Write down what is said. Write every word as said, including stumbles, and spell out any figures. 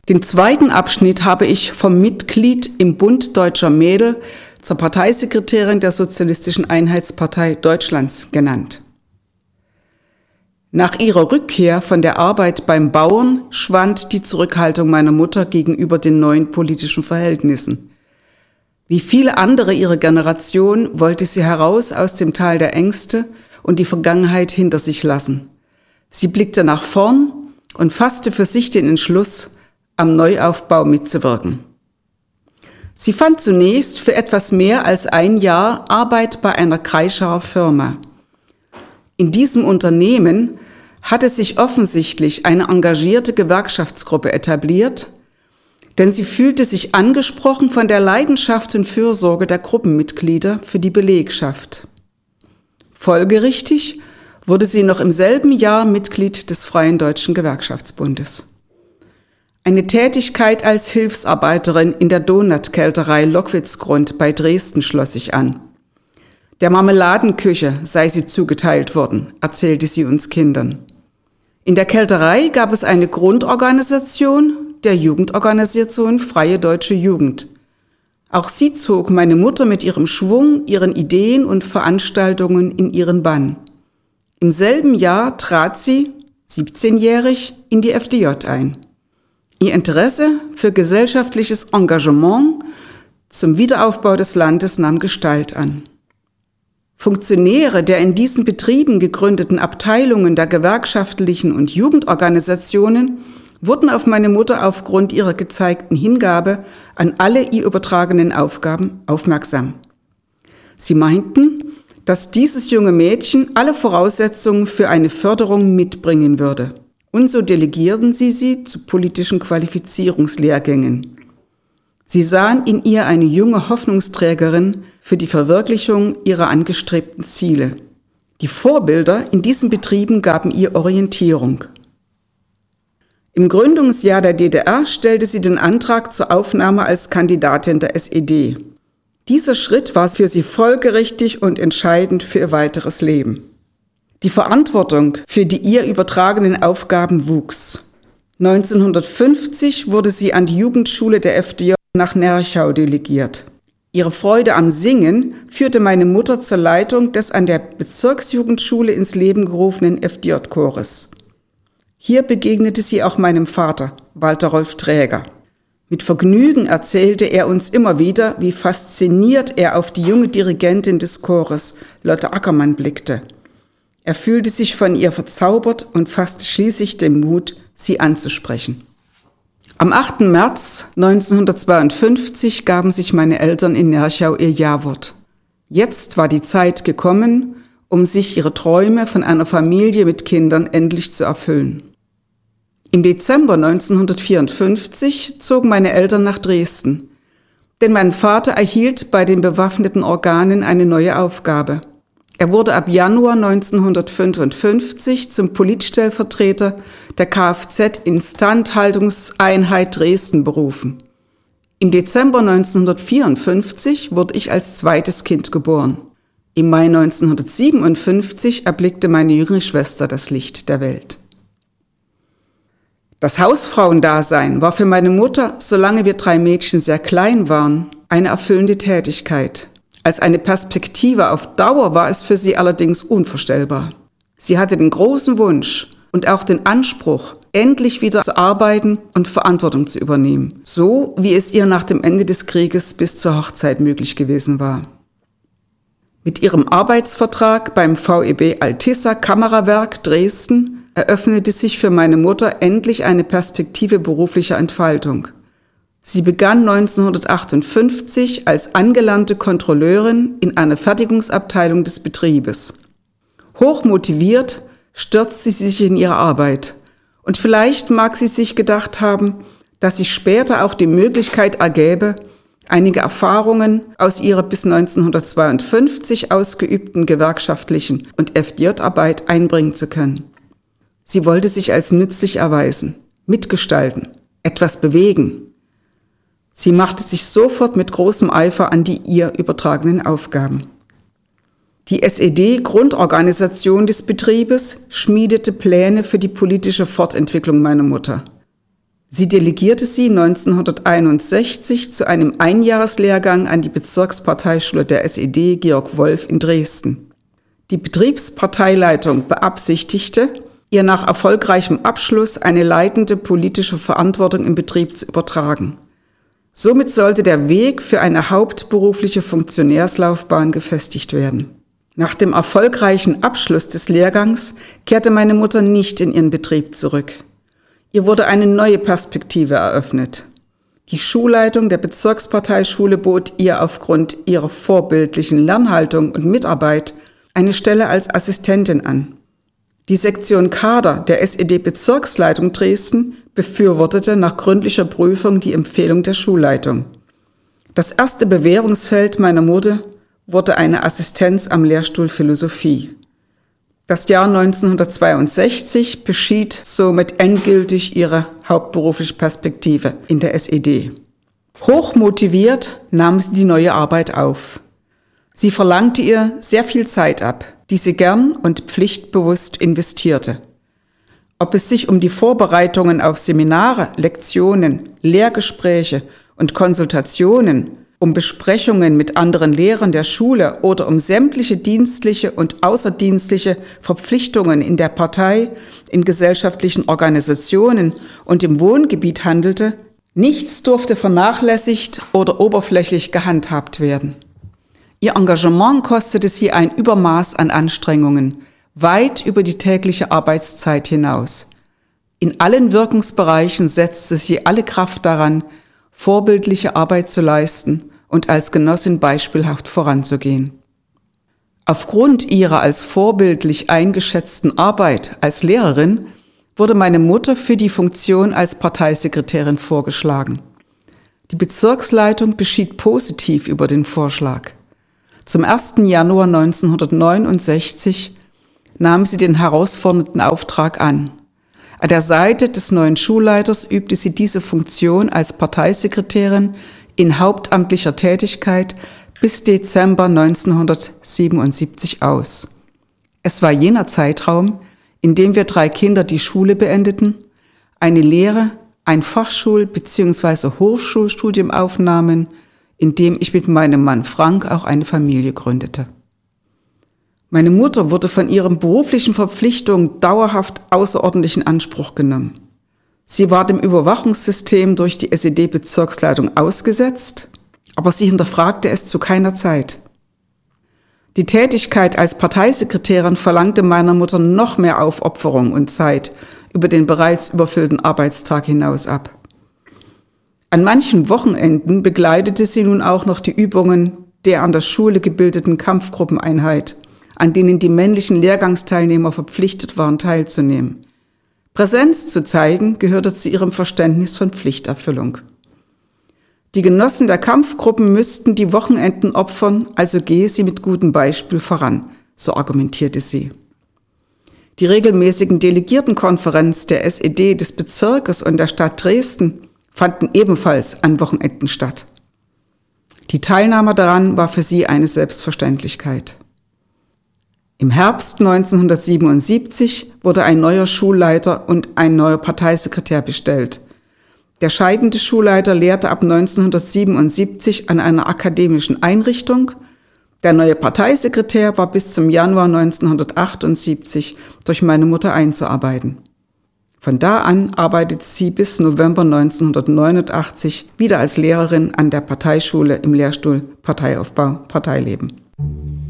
Den zweiten Abschnitt habe ich vom Mitglied im Bund Deutscher Mädel zur Parteisekretärin der Sozialistischen Einheitspartei Deutschlands genannt. Nach ihrer Rückkehr von der Arbeit beim Bauern schwand die Zurückhaltung meiner Mutter gegenüber den neuen politischen Verhältnissen. Wie viele andere ihrer Generation wollte sie heraus aus dem Tal der Ängste und die Vergangenheit hinter sich lassen. Sie blickte nach vorn und fasste für sich den Entschluss, am Neuaufbau mitzuwirken. Sie fand zunächst für etwas mehr als ein Jahr Arbeit bei einer Kreischauer Firma. In diesem Unternehmen hatte sich offensichtlich eine engagierte Gewerkschaftsgruppe etabliert, denn sie fühlte sich angesprochen von der Leidenschaft und Fürsorge der Gruppenmitglieder für die Belegschaft. Folgerichtig wurde sie noch im selben Jahr Mitglied des Freien Deutschen Gewerkschaftsbundes. Eine Tätigkeit als Hilfsarbeiterin in der Donutkälterei Lockwitzgrund bei Dresden schloss sich an. Der Marmeladenküche sei sie zugeteilt worden, erzählte sie uns Kindern. In der Kälterei gab es eine Grundorganisation, der Jugendorganisation Freie Deutsche Jugend. Auch sie zog meine Mutter mit ihrem Schwung, ihren Ideen und Veranstaltungen in ihren Bann. Im selben Jahr trat sie, siebzehnjährig, in die F D J ein. Ihr Interesse für gesellschaftliches Engagement zum Wiederaufbau des Landes nahm Gestalt an. Funktionäre der in diesen Betrieben gegründeten Abteilungen der gewerkschaftlichen und Jugendorganisationen wurden auf meine Mutter aufgrund ihrer gezeigten Hingabe an alle ihr übertragenen Aufgaben aufmerksam. Sie meinten, dass dieses junge Mädchen alle Voraussetzungen für eine Förderung mitbringen würde. Und so delegierten sie sie zu politischen Qualifizierungslehrgängen. Sie sahen in ihr eine junge Hoffnungsträgerin für die Verwirklichung ihrer angestrebten Ziele. Die Vorbilder in diesen Betrieben gaben ihr Orientierung. Im Gründungsjahr der D D R stellte sie den Antrag zur Aufnahme als Kandidatin der S E D. Dieser Schritt war für sie folgerichtig und entscheidend für ihr weiteres Leben. Die Verantwortung für die ihr übertragenen Aufgaben wuchs. neunzehnhundertfünfzig wurde sie an die Jugendschule der F D J nach Nerchau delegiert. Ihre Freude am Singen führte meine Mutter zur Leitung des an der Bezirksjugendschule ins Leben gerufenen F D J-Chores. Hier begegnete sie auch meinem Vater, Walter Rolf Träger. Mit Vergnügen erzählte er uns immer wieder, wie fasziniert er auf die junge Dirigentin des Chores, Lotte Ackermann, blickte. Er fühlte sich von ihr verzaubert und fasste schließlich den Mut, sie anzusprechen. Am achten März neunzehnhundertzweiundfünfzig gaben sich meine Eltern in Nerchau ihr Ja-Wort. Jetzt war die Zeit gekommen, um sich ihre Träume von einer Familie mit Kindern endlich zu erfüllen. Im Dezember neunzehnhundertvierundfünfzig zogen meine Eltern nach Dresden, denn mein Vater erhielt bei den bewaffneten Organen eine neue Aufgabe. Er wurde ab Januar neunzehnhundertfünfundfünfzig zum Politstellvertreter der Kfz-Instandhaltungseinheit Dresden berufen. Im Dezember neunzehnhundertvierundfünfzig wurde ich als zweites Kind geboren. Im Mai neunzehnhundertsiebenundfünfzig erblickte meine jüngere Schwester das Licht der Welt. Das Hausfrauendasein war für meine Mutter, solange wir drei Mädchen sehr klein waren, eine erfüllende Tätigkeit. Als eine Perspektive auf Dauer war es für sie allerdings unvorstellbar. Sie hatte den großen Wunsch und auch den Anspruch, endlich wieder zu arbeiten und Verantwortung zu übernehmen, so wie es ihr nach dem Ende des Krieges bis zur Hochzeit möglich gewesen war. Mit ihrem Arbeitsvertrag beim V E B Altissa Kamerawerk Dresden eröffnete sich für meine Mutter endlich eine Perspektive beruflicher Entfaltung. Sie begann neunzehnhundertachtundfünfzig als angelernte Kontrolleurin in einer Fertigungsabteilung des Betriebes. Hochmotiviert stürzte sie sich in ihre Arbeit. Und vielleicht mag sie sich gedacht haben, dass sich später auch die Möglichkeit ergäbe, einige Erfahrungen aus ihrer bis neunzehnhundertzweiundfünfzig ausgeübten gewerkschaftlichen und F D J-Arbeit einbringen zu können. Sie wollte sich als nützlich erweisen, mitgestalten, etwas bewegen. Sie machte sich sofort mit großem Eifer an die ihr übertragenen Aufgaben. Die S E D-Grundorganisation des Betriebes schmiedete Pläne für die politische Fortentwicklung meiner Mutter. Sie delegierte sie neunzehnhunderteinundsechzig zu einem Einjahreslehrgang an die Bezirksparteischule der S E D Georg Wolf in Dresden. Die Betriebsparteileitung beabsichtigte, ihr nach erfolgreichem Abschluss eine leitende politische Verantwortung im Betrieb zu übertragen. Somit sollte der Weg für eine hauptberufliche Funktionärslaufbahn gefestigt werden. Nach dem erfolgreichen Abschluss des Lehrgangs kehrte meine Mutter nicht in ihren Betrieb zurück. Ihr wurde eine neue Perspektive eröffnet. Die Schulleitung der Bezirksparteischule bot ihr aufgrund ihrer vorbildlichen Lernhaltung und Mitarbeit eine Stelle als Assistentin an. Die Sektion Kader der S E D-Bezirksleitung Dresden befürwortete nach gründlicher Prüfung die Empfehlung der Schulleitung. Das erste Bewährungsfeld meiner Mutter wurde eine Assistenz am Lehrstuhl Philosophie. Das Jahr neunzehnhundertzweiundsechzig beschied somit endgültig ihre hauptberufliche Perspektive in der S E D. Hochmotiviert nahm sie die neue Arbeit auf. Sie verlangte ihr sehr viel Zeit ab, die sie gern und pflichtbewusst investierte. Ob es sich um die Vorbereitungen auf Seminare, Lektionen, Lehrgespräche und Konsultationen, um Besprechungen mit anderen Lehrern der Schule oder um sämtliche dienstliche und außerdienstliche Verpflichtungen in der Partei, in gesellschaftlichen Organisationen und im Wohngebiet handelte, nichts durfte vernachlässigt oder oberflächlich gehandhabt werden. Ihr Engagement kostete sie ein Übermaß an Anstrengungen, weit über die tägliche Arbeitszeit hinaus. In allen Wirkungsbereichen setzte sie alle Kraft daran, vorbildliche Arbeit zu leisten und als Genossin beispielhaft voranzugehen. Aufgrund ihrer als vorbildlich eingeschätzten Arbeit als Lehrerin wurde meine Mutter für die Funktion als Parteisekretärin vorgeschlagen. Die Bezirksleitung beschied positiv über den Vorschlag. Zum ersten Januar neunzehnhundertneunundsechzig nahm sie den herausfordernden Auftrag an. An der Seite des neuen Schulleiters übte sie diese Funktion als Parteisekretärin in hauptamtlicher Tätigkeit bis Dezember neunzehnhundertsiebenundsiebzig aus. Es war jener Zeitraum, in dem wir drei Kinder die Schule beendeten, eine Lehre, ein Fachschul- bzw. Hochschulstudium aufnahmen, in dem ich mit meinem Mann Frank auch eine Familie gründete. Meine Mutter wurde von ihren beruflichen Verpflichtungen dauerhaft außerordentlich in Anspruch genommen. Sie war dem Überwachungssystem durch die S E D-Bezirksleitung ausgesetzt, aber sie hinterfragte es zu keiner Zeit. Die Tätigkeit als Parteisekretärin verlangte meiner Mutter noch mehr Aufopferung und Zeit über den bereits überfüllten Arbeitstag hinaus ab. An manchen Wochenenden begleitete sie nun auch noch die Übungen der an der Schule gebildeten Kampfgruppeneinheit, an denen die männlichen Lehrgangsteilnehmer verpflichtet waren, teilzunehmen. Präsenz zu zeigen gehörte zu ihrem Verständnis von Pflichterfüllung. Die Genossen der Kampfgruppen müssten die Wochenenden opfern, also gehe sie mit gutem Beispiel voran, so argumentierte sie. Die regelmäßigen Delegiertenkonferenzen der S E D des Bezirkes und der Stadt Dresden fanden ebenfalls an Wochenenden statt. Die Teilnahme daran war für sie eine Selbstverständlichkeit. Im Herbst neunzehnhundertsiebenundsiebzig wurde ein neuer Schulleiter und ein neuer Parteisekretär bestellt. Der scheidende Schulleiter lehrte ab neunzehnhundertsiebenundsiebzig an einer akademischen Einrichtung. Der neue Parteisekretär war bis zum Januar neunzehnhundertachtundsiebzig durch meine Mutter einzuarbeiten. Von da an arbeitete sie bis November neunzehnhundertneunundachtzig wieder als Lehrerin an der Parteischule im Lehrstuhl Parteiaufbau, Parteileben.